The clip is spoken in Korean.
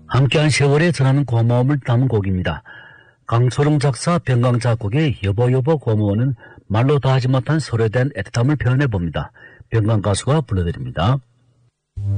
함께한 세월에 전하는 고마움을 담은 곡입니다. 강초롱 작사, 병강 작곡의 여보 여보 고마워는 말로 다하지 못한 서로에 대한 애틋함을 표현해봅니다. 병강 가수가 불러드립니다.